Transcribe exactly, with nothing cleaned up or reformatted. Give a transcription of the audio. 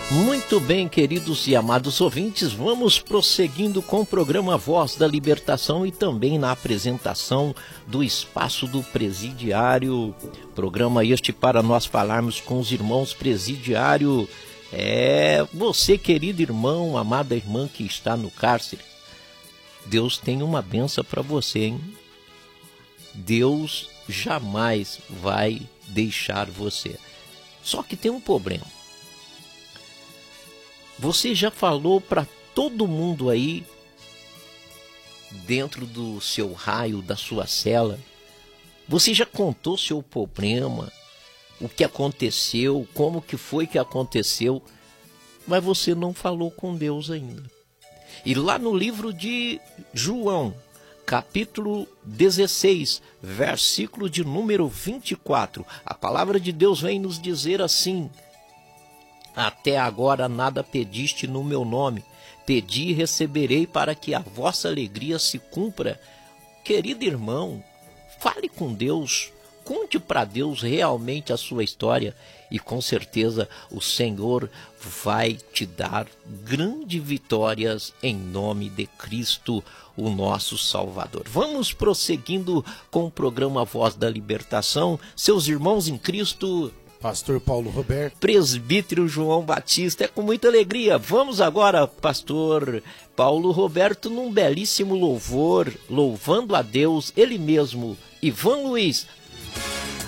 Muito bem, queridos e amados ouvintes, vamos prosseguindo com o programa Voz da Libertação e também na apresentação do Espaço do Presidiário. Programa este para nós falarmos com os irmãos presidiário. É, você, querido irmão, amada irmã que está no cárcere, Deus tem uma benção para você, hein? Deus jamais vai deixar você. Só que tem um problema. Você já falou para todo mundo aí, dentro do seu raio, da sua cela, você já contou seu problema, o que aconteceu, como que foi que aconteceu, mas você não falou com Deus ainda. E lá no livro de João, capítulo dezesseis, versículo de número vinte e quatro, a palavra de Deus vem nos dizer assim: até agora nada pediste no meu nome, pedi e receberei para que a vossa alegria se cumpra. Querido irmão, fale com Deus, conte para Deus realmente a sua história e com certeza o Senhor vai te dar grandes vitórias em nome de Cristo, o nosso Salvador. Vamos prosseguindo com o programa Voz da Libertação, seus irmãos em Cristo, Pastor Paulo Roberto, Presbítero João Batista. É com muita alegria. Vamos agora, Pastor Paulo Roberto, num belíssimo louvor, louvando a Deus, ele mesmo, Ivan Luiz,